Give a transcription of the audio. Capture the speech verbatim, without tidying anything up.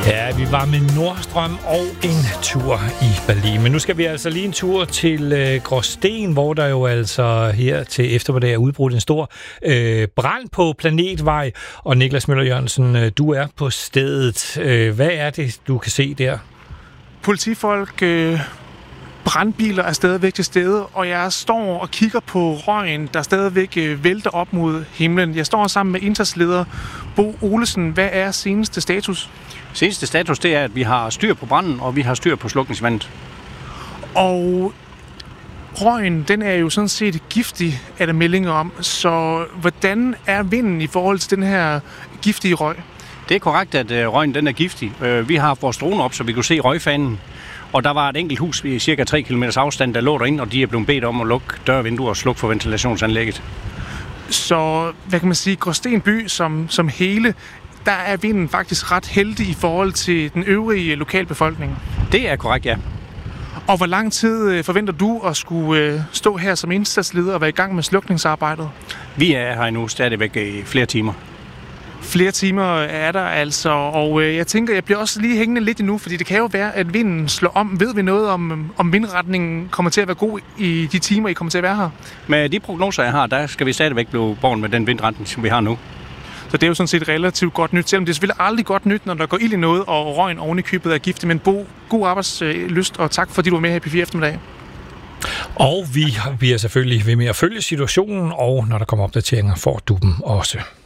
Ja, vi var med Nordstrøm og en tur i Berlin. Men nu skal vi altså lige en tur til øh, Gråsten, hvor der jo altså her til eftermiddag er udbrudt en stor øh, brand på Planetvej. Og Niklas Møller Jørgensen, øh, du er på stedet. Øh, hvad er det, du kan se der? Politifolk, øh, brandbiler er stadigvæk til stede, og jeg står og kigger på røgen, der stadigvæk øh, vælter op mod himlen. Jeg står sammen med indsatsleder Bo Olesen. Hvad er seneste status? Seneste status, det er, at vi har styr på branden, og vi har styr på slukningsvandet. Og røgen, den er jo sådan set giftig, er der meldinger om. Så hvordan er vinden i forhold til den her giftige røg? Det er korrekt, at røgen den er giftig. Vi har haft vores drone op, så vi kunne se røgfanen. Og der var et enkelt hus i cirka tre kilometer afstand, der lå derinde, og de er blevet bedt om at lukke dør og vinduer og slukke for ventilationsanlægget. Så, hvad kan man sige, Gråsten by som, som hele, der er vinden faktisk ret heldig i forhold til den øvrige lokalbefolkning. Det er korrekt, ja. Og hvor lang tid forventer du at skulle stå her som indsatsleder og være i gang med slukningsarbejdet? Vi er her nu stadigvæk i flere timer. Flere timer er der altså, og jeg tænker, jeg bliver også lige hængende lidt endnu, fordi det kan jo være, at vinden slår om. Ved vi noget om, om vindretningen kommer til at være god i de timer, I kommer til at være her? Med de prognoser, jeg har, der skal vi stadigvæk blive borgen med den vindretning, som vi har nu. Så det er jo sådan set relativt godt nyt, selvom det er selvfølgelig aldrig godt nyt, når der går ild i noget, og røgen oven i købet er giftig. Men Bo, god arbejdslyst, og tak fordi du var med her i P fire eftermiddag. Og vi bliver selvfølgelig ved med at følge situationen, og når der kommer opdateringer, får du dem også.